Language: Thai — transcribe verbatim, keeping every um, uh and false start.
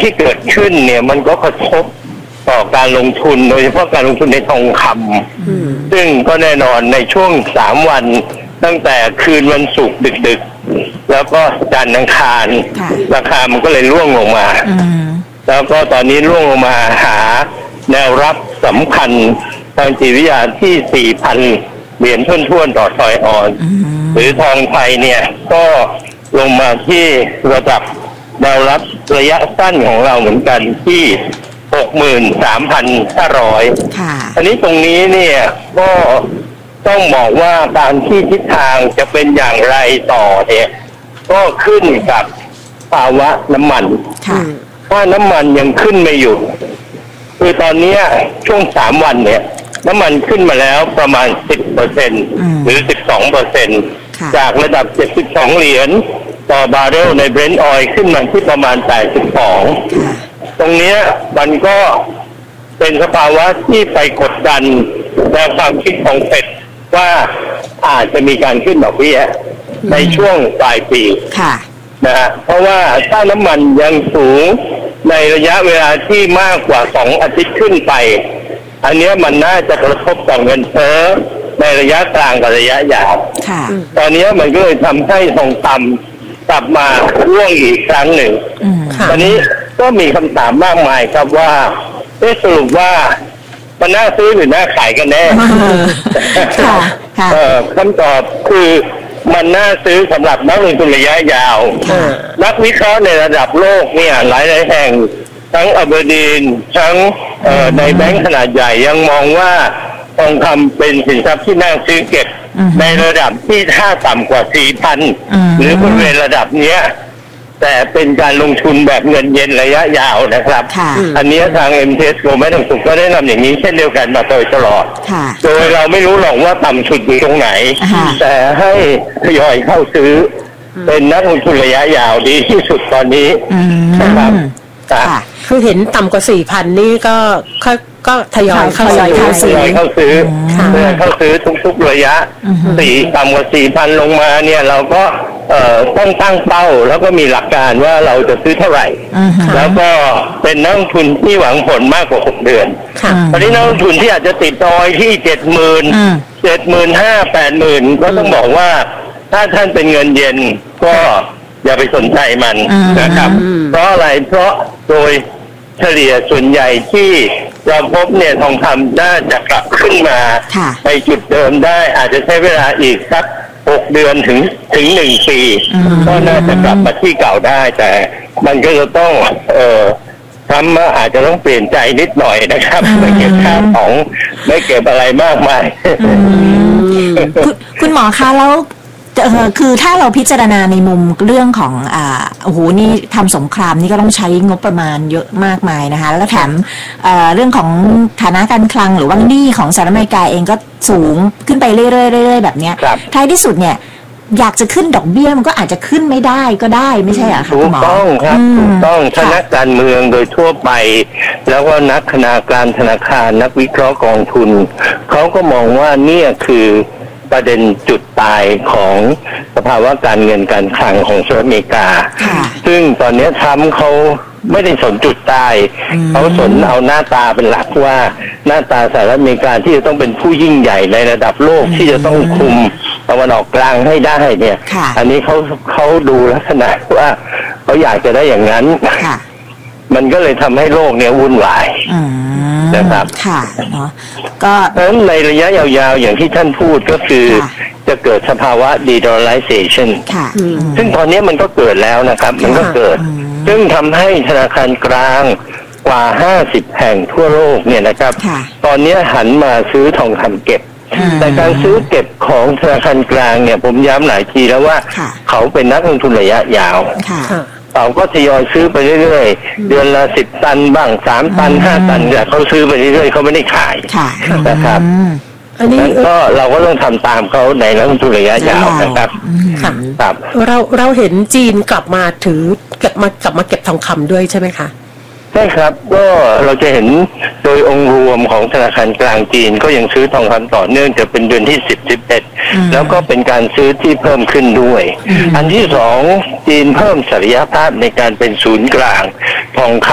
ที่เกิดขึ้นเนี่ยมันก็กระทบต่อการลงทุนโดยเฉพาะการลงทุนในทองคำซึ่งก็แน่นอนในช่วงสามวันตั้งแต่คืนวันศุกร์ดึกๆแล้วก็จันทร์อังคารราคามันก็เลยร่วงลงมาแล้วก็ตอนนี้ร่วงลงมาหาแนวรับสำคัญทางจิตวิทยาที่ สี่พัน เหรียญท้วนๆต่อทอยออนซ์หรือทองไทยเนี่ยก็ลงมาที่ระดับแนวรับระยะสั้นของเราเหมือนกันที่ หกหมื่นสามพันห้าร้อย ค่ะอันนี้ตรงนี้เนี่ยก็ต้องบอกว่าการที่ทิศทางจะเป็นอย่างไรต่อเนี่ยก็ขึ้นกับภาวะน้ำมันถ้าน้ำมันยังขึ้นไม่หยุดคือตอนนี้ช่วงสามวันเนี่ยน้ำมันขึ้นมาแล้วประมาณ สิบเปอร์เซ็นต์ หรือ สิบสองเปอร์เซ็นต์ จากระดับเจ็ดสิบสองเหรียญต่อบาร์เรลใน Brent Oil ขึ้นมาที่ประมาณแปดสิบสองตรงนี้มันก็เป็นสภาวะที่ไปกดดันแนวความคิดของเฟดว่าอาจจะมีการขึ้นดอกเบี้ยในช่วงปลายปีนะฮะเพราะว่าถ้าน้ำมันยังสูงในระยะเวลาที่มากกว่าสองอาทิตย์ขึ้นไปอันนี้มันน่าจะกระทบต่อเงินเฟ้อในระยะกลางกับระยะยาวตอนนี้มันก็เลยทำให้ทองคำกลับมาร่วงอีกครั้งหนึ่งตอนนี้ก็มีคำถามมากมายครับว่าได้สรุปว่ามันน่าซื้อหรือน่าขายกันแน่คำตอบคือมันน่าซื้อสำหรับนักลงทุนระยะยาวนักวิเคราะห์ในระดับโลกเนี่ยหลายหลายแห่งทั้งอเบอร์ดีนทั้งในแบงก์ขนาดใหญ่ยังมองว่าทองคำเป็นสินทรัพย์ที่น่าซื้อเก็บในระดับที่ถ้าต่ำกว่า สี่พัน หรือบริเวณระดับเนี้ยแต่เป็นการลงทุนแบบเงินเย็นระยะยาวนะครับอันนี้ทาง เอ็ม ที เอส Global ทางสุขก็ได้นำอย่างนี้เช่นเดียวกันมาโดยตลอดโดยเราไม่รู้หรอกว่าต่ำสุดอยู่ตรงไหนแต่ให้ทยอยเข้าซื้อเป็นนักลงทุนระยะยาวดีที่สุดตอนนี้นะครับคือเห็นต่ำกว่า สี่พัน นี่ก็ก็ทยอยเข้าซื้อทยอยเข้าซื้อเพื่อเข้าซื้อทุกๆระยะสี่ต่ำกว่า สี่พัน ลงมาเนี่ยเราก็เอ่อต้องตั้งเป้าแล้วก็มีหลักการว่าเราจะซื้อเท่าไหร่แล้วก็เป็นนักลงทุนที่หวังผลมากกว่าหกเดือนตอนนี้นักลงทุนที่อาจจะติดดอยที่ เจ็ดหมื่น เจ็ดหมื่นห้าพัน แปดหมื่น ก็ต้องบอกว่าถ้าท่านเป็นเงินเย็นก็อย่าไปสนใจมันนะครับเพราะอะไรเพราะโดยเฉลี่ยส่วนใหญ่ที่เราพบเนี่ยทองคำน่าจะกลับขึ้นมาในจุดเดิมได้อาจจะใช้เวลาอีกสักหกเดือนถึงถึงหนึ่งปีก็น่าจะกลับมาที่เก่าได้แต่มันก็จะต้องเอ่อทำมาอาจจะต้องเปลี่ยนใจนิดหน่อยนะครับไม่เก็บค่าของไม่เก็บอะไรมากมายคุณหมอคะแล้วคือถ้าเราพิจารณาในมุมเรื่องของอ่าโอ้โหนี่ทำสงครามนี่ก็ต้องใช้งบประมาณเยอะมากมายนะคะแล้วแถมเอ่อเรื่องของฐานะการคลังหรือว่าหนี้ของสหรัฐอเมริกาเองก็สูงขึ้นไปเรื่อยๆๆแบบเนี้ยท้ายที่สุดเนี่ยอยากจะขึ้นดอกเบี้ยมันก็อาจจะขึ้นไม่ได้ก็ได้ไม่ใช่เหรอคะคุณหมอถูกต้องครับถูกต้องคณะการเมืองโดยทั่วไปแล้วก็นักธนาคารธนาคารนักวิเคราะห์กองทุนเขาก็มองว่าเนี่ยคือประเด็นจุดตายของสภาวะการเงินการคลังของสหรัฐอเมริกาซึ่งตอนนี้ทรัมป์เขาไม่ได้สนจุดตายเขาสนเอาหน้าตาเป็นหลักว่าหน้าตาสหรัฐอเมริกาที่จะต้องเป็นผู้ยิ่งใหญ่ในระดับโลกที่จะต้องคุมตะวันออกกลางให้ได้เนี่ยอันนี้เขาเขาดูลักษณะว่าเขาอยากจะได้อย่างนั้นมันก็เลยทำให้โลกเนี่ยวุ่นวายนะครับค่ะเนาะก็เพราะฉะนั้นในระยะยาวๆอย่างที่ท่านพูดก็คือจะเกิดสภาวะ de-dollarization ซึ่งตอนนี้มันก็เกิดแล้วนะครับมันก็เกิดซึ่งทำให้ธนาคารกลางกว่าห้าสิบแห่งทั่วโลกเนี่ยนะครับตอนนี้หันมาซื้อทองคำเก็บแต่การซื้อเก็บของธนาคารกลางเนี่ยผมย้ำหลายทีแล้วว่าเขาเป็นนักลงทุนระยะยาวเขาก็ทยอยซื้อไปเรื่อยๆเดือนละสิบตันบ้างสามตันห้าตันแต่เขาซื้อไปเรื่อยๆเขาไม่ได้ขายนะครับอันนี้ก็เราก็ต้องทำตามเขาในนักลงทุนระยะยาวนะครับครับเราเราเห็นจีนกลับมาถือเก็บมากลับมาเก็บทองคำด้วยใช่ไหมคะใช่ครับก็เราจะเห็นโดยองค์รวมของธนาคารกลางจีนก็ยังซื้อทองคำต่อเนื่องจะเป็นเดือนที่สิบ สิบเอ็ดแล้วก็เป็นการซื้อที่เพิ่มขึ้นด้วยอันที่สองจีนเพิ่มศักยภาพในการเป็นศูนย์กลางทองคำ